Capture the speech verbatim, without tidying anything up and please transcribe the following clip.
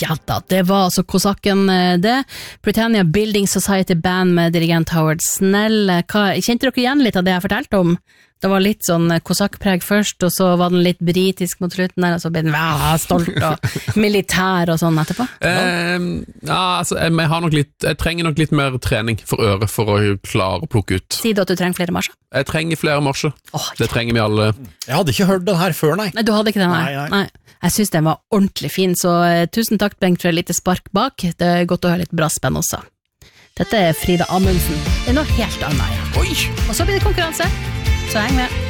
Ja da, det var altså Kosakken det. Britannia Building Society Band med dirigent Howard Snell. Hva, kjente dere igjen litt av det jeg fortalte om? Det var litt sånn kosakkpreg først, og så var den litt britisk mot slutten der, og så ble den ja, stolt og militær og sånn etterpå. Eh, ja, altså, jeg, jeg, har nok litt, jeg trenger nok litt mer trening for øret for å klare å plukke ut. Sier du at du trenger flere marsjer? Jeg trenger flere marsjer. Oh, det trenger vi alle. Jeg hadde ikke hørt den her før, nei. Nei, du hadde ikke den her? Nei, nei. nei. Jeg synes den var ordentlig fin, så uh, tusen takk Bengt for et lite spark bak. Det er godt å høre litt brassband også. Dette er Frida Amundsen. Det er noe helt annet igjen. Oi! Og så blir det konkurranse. Så heng med.